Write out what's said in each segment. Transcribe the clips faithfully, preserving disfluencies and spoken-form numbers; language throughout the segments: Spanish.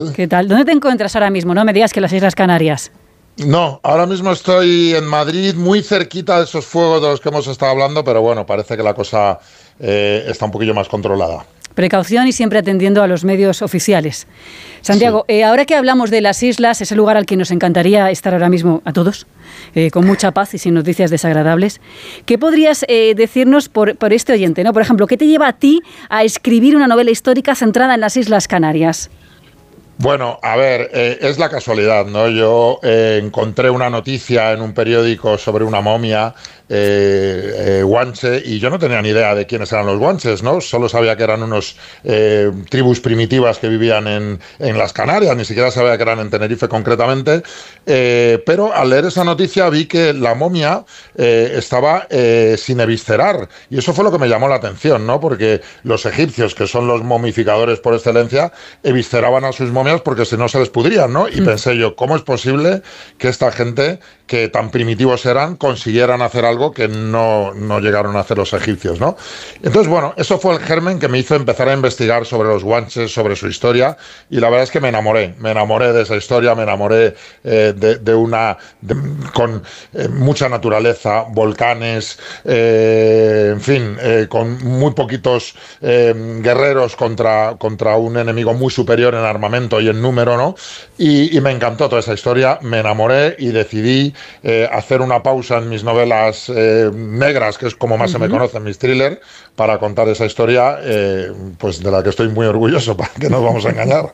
¿Qué tal? ¿Dónde te encuentras ahora mismo? No me digas que las Islas Canarias. No, ahora mismo estoy en Madrid, muy cerquita de esos fuegos de los que hemos estado hablando, pero bueno, parece que la cosa eh, está un poquillo más controlada. Precaución y siempre atendiendo a los medios oficiales. Santiago, sí. eh, ahora que hablamos de las islas, ese lugar al que nos encantaría estar ahora mismo a todos, eh, con mucha paz y sin noticias desagradables, ¿qué podrías eh, decirnos por, por este oyente, ¿no? Por ejemplo, ¿qué te lleva a ti a escribir una novela histórica centrada en las Islas Canarias? Bueno, a ver, eh, es la casualidad, ¿no? Yo eh, encontré una noticia en un periódico sobre una momia eh, eh, guanche y yo no tenía ni idea de quiénes eran los guanches, ¿no? Solo sabía que eran unos eh, tribus primitivas que vivían en, en las Canarias, ni siquiera sabía que eran en Tenerife concretamente, eh, pero al leer esa noticia vi que la momia eh, estaba eh, sin eviscerar y eso fue lo que me llamó la atención, ¿no? Porque los egipcios, que son los momificadores por excelencia, evisceraban a sus momias porque si no se les pudrían, ¿no? Y mm. pensé yo, ¿cómo es posible que esta gente, que tan primitivos eran, consiguieran hacer algo que no, no llegaron a hacer los egipcios, ¿no? Entonces, bueno, eso fue el germen que me hizo empezar a investigar sobre los guanches, sobre su historia, y la verdad es que me enamoré, me enamoré de esa historia, me enamoré eh, de, de una... De, con eh, mucha naturaleza, volcanes, eh, en fin, eh, con muy poquitos eh, guerreros contra, contra un enemigo muy superior en armamento y en número, ¿no? Y, y me encantó toda esa historia, me enamoré y decidí eh, hacer una pausa en mis novelas eh, negras, que es como más uh-huh. se me conoce en mis thrillers, para contar esa historia, eh, pues de la que estoy muy orgulloso, para que no nos vamos a engañar.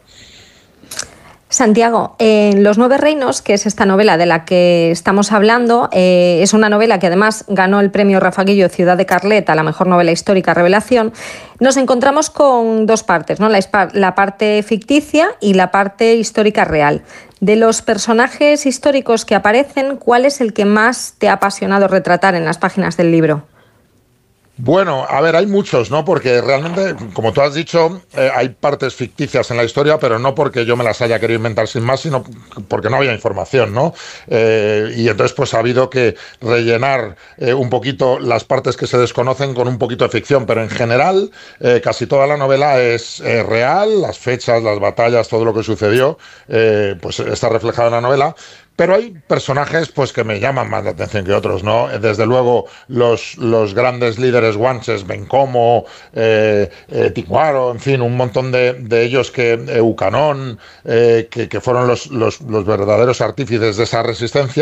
Santiago, en Los Nueve Reinos, que es esta novela de la que estamos hablando, eh, es una novela que además ganó el premio Rafa Guillo Ciudad de Carlet a la mejor novela histórica revelación. Nos encontramos con dos partes, ¿no? La, la parte ficticia y la parte histórica real. De los personajes históricos que aparecen, ¿cuál es el que más te ha apasionado retratar en las páginas del libro? Bueno, a ver, hay muchos, ¿no? Porque realmente, como tú has dicho, eh, hay partes ficticias en la historia, pero no porque yo me las haya querido inventar sin más, sino porque no había información, ¿no? Eh, y entonces, pues ha habido que rellenar eh, un poquito las partes que se desconocen con un poquito de ficción, pero en general, eh, casi toda la novela es eh, real, las fechas, las batallas, todo lo que sucedió, eh, pues está reflejado en la novela. Pero hay personajes pues que me llaman más la atención que otros, ¿no? Desde luego los, los grandes líderes guanches, Bencomo, eh, eh, Ticuaro, en fin, un montón de, de ellos que Eucanón, eh, que, que fueron los, los, los verdaderos artífices de esa resistencia.